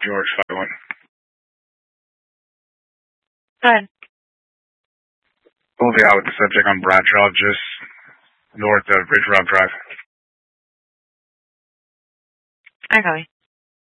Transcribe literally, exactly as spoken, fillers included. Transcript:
George five one. Go ahead. Moving out with the subject on Bradshaw, just north of Ridge Rock Drive. I copy.